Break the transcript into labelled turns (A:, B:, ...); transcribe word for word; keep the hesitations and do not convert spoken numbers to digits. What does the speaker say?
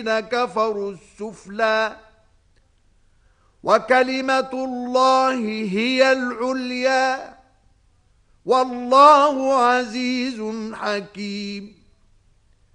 A: كفروا السفلى وكلمة الله هي العليا والله عزيز حكيم.